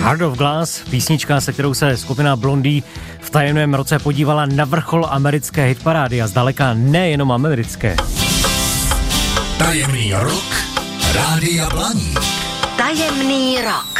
Heart of Glass, písnička, se kterou se skupina Blondie v tajemném roce podívala na vrchol americké hitparády a zdaleka nejenom americké. Tajemný rok Rádia Blaník. Tajemný rok.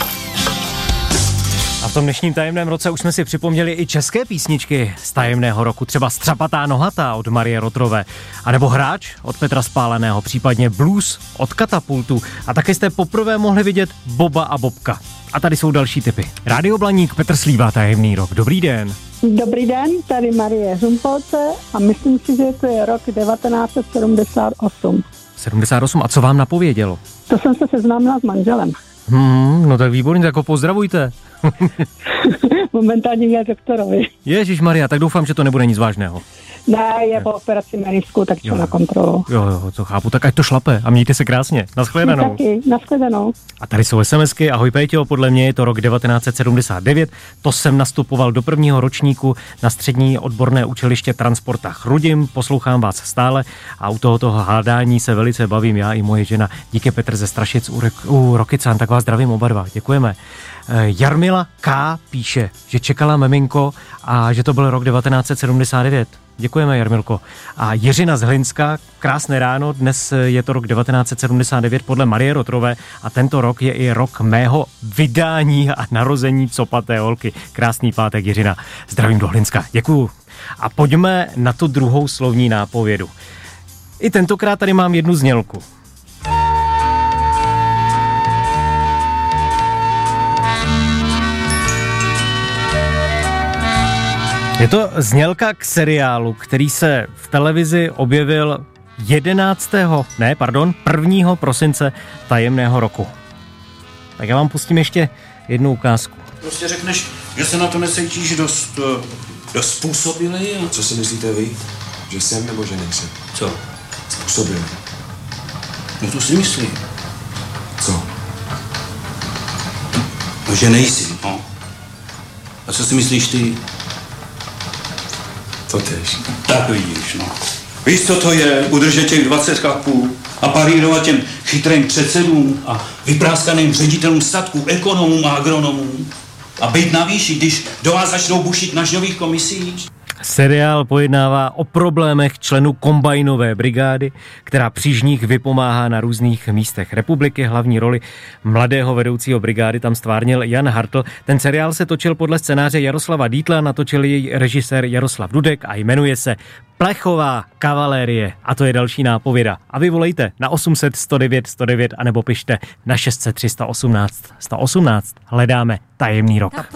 A v tom dnešním tajemném roce už jsme si připomněli i české písničky z tajemného roku, třeba Střapatá nohatá od Marie Rotrové, anebo Hráč od Petra Spáleného, případně Blues od Katapultu. A také jste poprvé mohli vidět Boba a Bobka. A tady jsou další tipy. Rádio Blaník, Petr Slíva, tajemný rok. Dobrý den. Dobrý den, tady Marie Zumpolce a myslím si, že to je rok 1978. 78, a co vám napovědělo? To jsem se seznámila s manželem. No tak výborně, tak ho pozdravujte. Momentálně je doktorovi. Ježišmarja, tak doufám, že to nebude nic vážného. Ne, je po operaci menisku, tak čo na kontrolu. Jo, to chápu, tak ať to šlape a mějte se krásně. Naschledanou. Taky, naschledanou. A tady jsou SMSky. Ahoj Péťo, podle mě je to rok 1979. To jsem nastupoval do prvního ročníku na střední odborné učiliště Transporta Chrudim. Poslouchám vás stále a u tohoto hádání se velice bavím já i moje žena. Díky Petr ze Strašic u Rokycán, tak vás zdravím oba dva. Děkujeme. Jarmila K. píše, že čekala miminko a že to byl rok 1979. Děkujeme, Jarmilko. A Jiřina z Hlinska, krásné ráno, dnes je to rok 1979 podle Marie Rotrové a tento rok je i rok mého vydání a narození copaté holky. Krásný pátek, Jiřina. Zdravím do Hlinska. Děkuju. A pojďme na tu druhou slovní nápovědu. I tentokrát tady mám jednu znělku. Je to znělka k seriálu, který se v televizi objevil 1. prosince tajemného roku. Tak já vám pustím ještě jednu ukázku. Prostě řekneš, že se na to necítíš dost způsobilý. A... Co si myslíte vy? Že jsem nebo že nejsem? Co? Způsobilý. No to si myslím. Co? No, že nejsi, no. A co si myslíš ty? To tež. Tak vidíš, no. Víš, co to je? Udržet těch 20 chlapů a parírovat těm chytrým předsedům a vypráskaným ředitelům statků, ekonomům a agronomům a být na výši, když do vás začnou bušit nažňových komisí. Seriál pojednává o problémech členů kombajnové brigády, která při žních vypomáhá na různých místech republiky. Hlavní roli mladého vedoucího brigády tam stvárnil Jan Hartl. Ten seriál se točil podle scénáře Jaroslava Dietla, natočil jej režisér Jaroslav Dudek a jmenuje se Plechová kavalérie. A to je další nápověda. A vy volejte na 800 109 109 anebo pište na 600 318 118. Hledáme tajemný rok.